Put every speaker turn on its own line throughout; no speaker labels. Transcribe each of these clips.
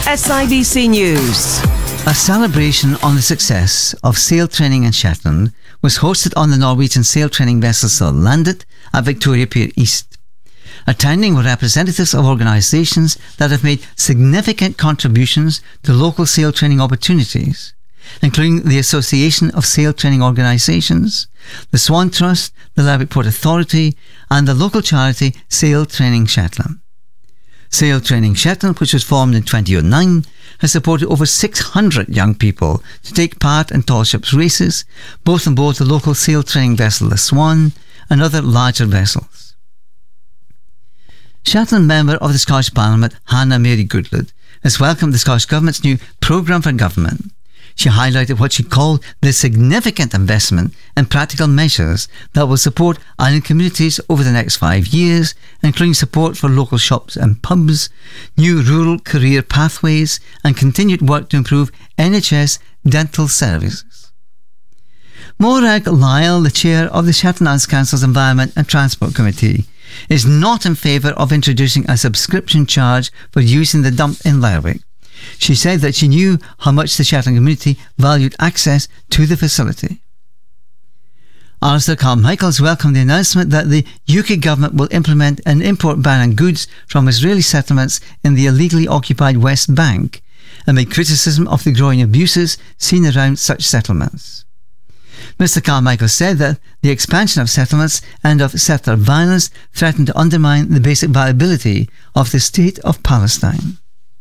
SIBC News.
A celebration on the success of sail training in Shetland was hosted on the Norwegian sail training vessels that landed at Victoria Pier East. Attending were representatives of organisations that have made significant contributions to local sail training opportunities, including the Association of Sail Training Organisations, the Swan Trust, the Lerwick Port Authority and the local charity Sail Training Shetland. Sail Training Shetland, which was formed in 2009, has supported over 600 young people to take part in tall ships races, both on board the local sail training vessel the Swan and other larger vessels. Shetland member of the Scottish Parliament, Hannah Mary Goodlad, has welcomed the Scottish Government's new Programme for Government. She highlighted what she called the significant investment in practical measures that will support island communities over the next 5 years, including support for local shops and pubs, new rural career pathways and continued work to improve NHS dental services. Morag Lyle, the chair of the Shetland Islands Council's Environment and Transport Committee, is not in favour of introducing a subscription charge for using the dump in Lerwick. She said that she knew how much the Shetland community valued access to the facility. Alistair Carmichael welcomed the announcement that the UK government will implement an import ban on goods from Israeli settlements in the illegally occupied West Bank, amid criticism of the growing abuses seen around such settlements. Mr Carmichael said that the expansion of settlements and of settler violence threatened to undermine the basic viability of the State of Palestine.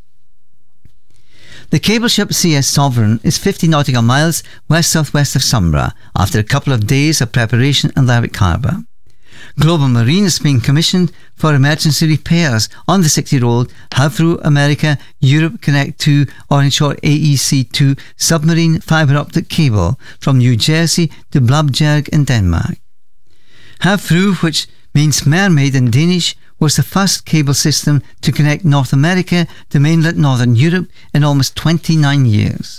The cable ship CS Sovereign is 50 nautical miles west-southwest of Sombra after a couple of days of preparation in Lerwick Harbour. Global Marine is being commissioned for emergency repairs on the 60-year-old Havfru America Europe Connect 2 or in short AEC2 submarine fibre optic cable from New Jersey to Blabjerg in Denmark. Havfru, which means mermaid in Danish, was the first cable system to connect North America to mainland Northern Europe in almost 29 years.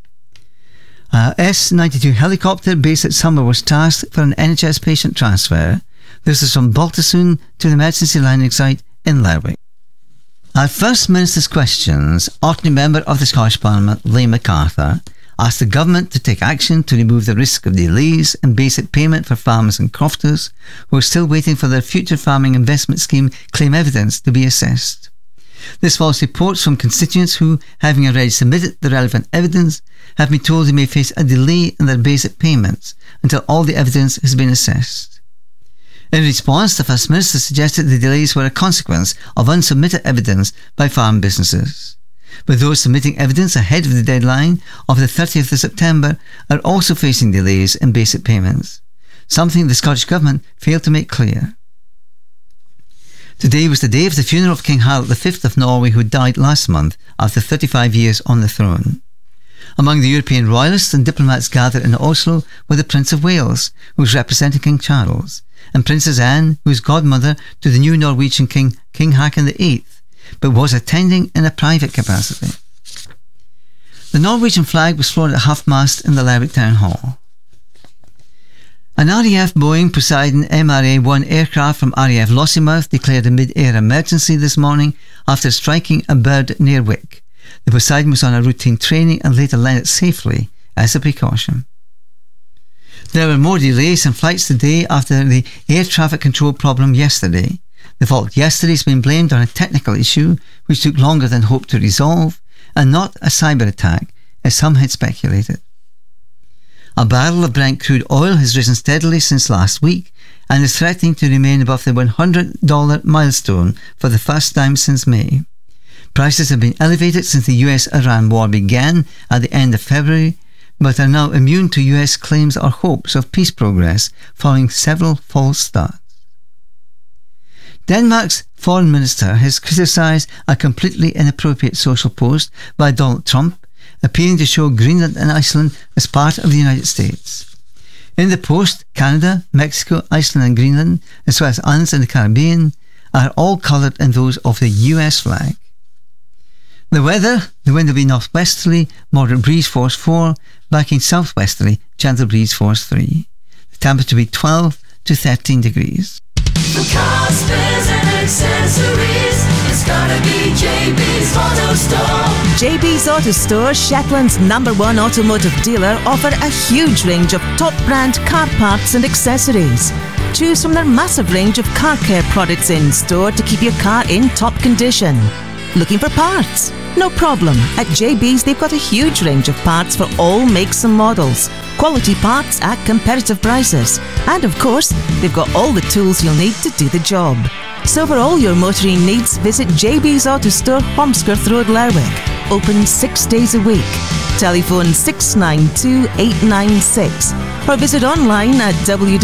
A S-92 helicopter based at Summer was tasked for an NHS patient transfer. This is from Baltusund to the emergency landing site in Lerwick. At First Minister's Questions, Orkney member of the Scottish Parliament, Liam MacArthur, asked the government to take action to remove the risk of delays in basic payment for farmers and crofters who are still waiting for their future farming investment scheme claim evidence to be assessed. This follows reports from constituents who, having already submitted the relevant evidence, have been told they may face a delay in their basic payments until all the evidence has been assessed. In response, the First Minister suggested the delays were a consequence of unsubmitted evidence by farm businesses, with those submitting evidence ahead of the deadline of the 30th of September are also facing delays in basic payments, something the Scottish Government failed to make clear. Today was the day of the funeral of King Harald V of Norway, who died last month after 35 years on the throne. Among the European royalists and diplomats gathered in Oslo were the Prince of Wales, who was representing King Charles, and Princess Anne, who is godmother to the new Norwegian king, King Haakon VIII, but was attending in a private capacity. The Norwegian flag was flown at half-mast in the Lerwick Town Hall. An RAF Boeing Poseidon MRA-1 aircraft from RAF Lossiemouth declared a mid-air emergency this morning after striking a bird near Wick. The Poseidon was on a routine training and later landed safely as a precaution. There were more delays in flights today after the air traffic control problem yesterday. The fault yesterday has been blamed on a technical issue which took longer than hoped to resolve and not a cyber attack, as some had speculated. A barrel of Brent crude oil has risen steadily since last week and is threatening to remain above the $100 milestone for the first time since May. Prices have been elevated since the US-Iran war began at the end of February, but are now immune to US claims or hopes of peace progress following several false starts. Denmark's foreign minister has criticised a completely inappropriate social post by Donald Trump, appealing to show Greenland and Iceland as part of the United States. In the post, Canada, Mexico, Iceland and Greenland, as well as islands in the Caribbean, are all coloured in those of the US flag. The weather, the wind will be northwesterly, moderate breeze force 4, backing southwesterly, gentle breeze force 3. The temperature will be 12 to 13 degrees.
For cars, spares and accessories, it's gotta be JB's Auto Store.
JB's Auto Store, Shetland's #1 automotive dealer, offer a huge range of top brand car parts and accessories. Choose from their massive range of car care products in store to keep your car in top condition. Looking for parts? No problem. At JB's, they've got a huge range of parts for all makes and models. Quality parts at competitive prices. And of course, they've got all the tools you'll need to do the job. So for all your motoring needs, visit JB's Auto Store, Holmskirth Road, Lerwick. Open 6 days a week. Telephone 692 896 or visit online at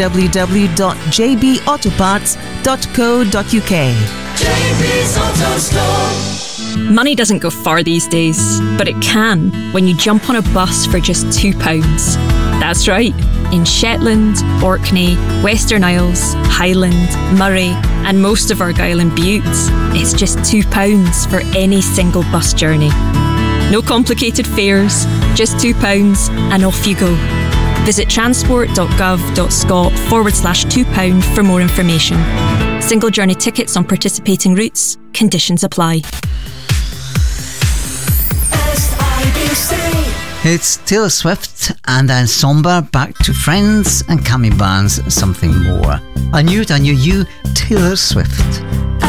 www.jbautoparts.co.uk.
JB's Auto Store.
Money doesn't go far these days, but it can when you jump on a bus for just £2. That's right. In Shetland, Orkney, Western Isles, Highland, Murray, and most of Argyll and Bute, it's just £2 for any single bus journey. No complicated fares, just £2 and off you go. Visit transport.gov.scot/£2 for more information. Single journey tickets on participating routes. Conditions apply.
It's Taylor Swift and then Somber back to Friends and Cammy Barnes, Something More. I Knew It, I Knew You, Taylor Swift.